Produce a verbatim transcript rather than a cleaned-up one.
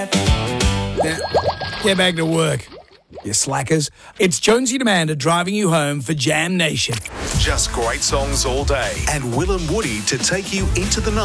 Now, get back to work, you slackers. It's Jonesy and Amanda driving you home for Jam Nation. Just great songs all day. And Will and Woody to take you into the night.